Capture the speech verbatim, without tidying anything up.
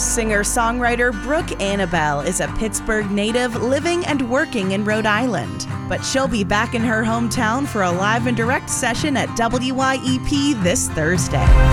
Singer-songwriter Brooke Annabelle is a Pittsburgh native living and working in Rhode Island. But she'll be back in her hometown for a live and direct session at W Y E P this Thursday.